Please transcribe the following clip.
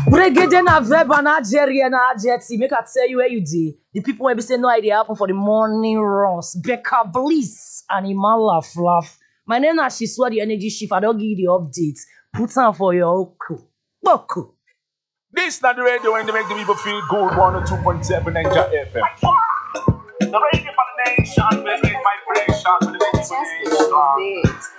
Brigade na verb and Algeria na adjective. Make I tell you where you did. The people will be saying no idea happen for the morning runs. Becca Bliss and Imala Fluff. My name is Shiswa the energy shift. I don't give you the updates. Put on for your oku. Boku. This not the radio when they make the people feel good. 102.7 Ninja FM. The radio for the nation, with vibration, with the people nation.